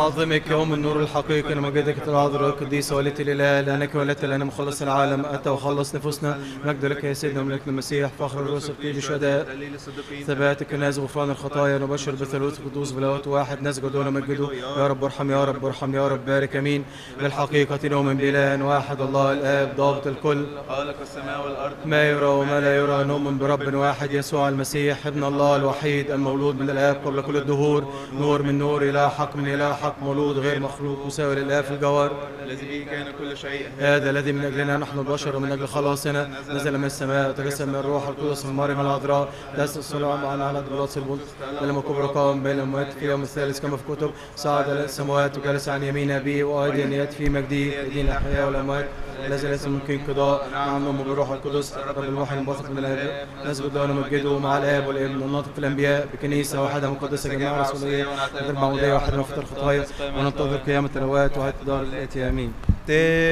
نعظمك يوم النور الحقيقي لمجدك العذراء القديسة والتي الإله لأنك ولدت لنا مخلص العالم أتى وخلص نفوسنا. مجد لك يا سيدنا وملك المسيح فخر الرسل قيد الشهداء ثباتك الناس غفران الخطايا نبشر بثالوث القدوس بلاوت واحد نسجد ونمجده يا رب ارحم يا رب ارحم يا رب بارك امين. بالحقيقة نؤمن بإله واحد الله الآب ضابط الكل خالق السماء والأرض ما يرى وما لا يرى. نؤمن برب واحد يسوع المسيح ابن الله الوحيد المولود من الآب قبل كل الدهور نور من نور إله حق من إله حق مولود غير مخلوق مساوي للآب في الجوهر الذي به كان كل شيء هذا الذي من أجلنا نحن البشر ومن أجل خلاصنا نزل من السماء وتجسد من الروح القدس من مريم العذراء داس الصلاة معنا على دبراس البلد لما كبر قام بين الأموات في اليوم الثالث كما في كتب صعد إلى السماوات وجلس عن يمين أبيه وأيضا يأتي في مجده يدين الأحياء والأموات الذي ليس ممكن قضاء نعم نؤمن بالروح القدس رب الوحي المنبثق من الآب نسجد له ونمجده مع الآب والابن والناطق في الأنبياء بكنيسة واحدة مقدسة جميع رسولية ونذر معمودية واحدة مغفرة الخطايا وننتظر قيامة الأموات وهيئة الدار الآتية آمين.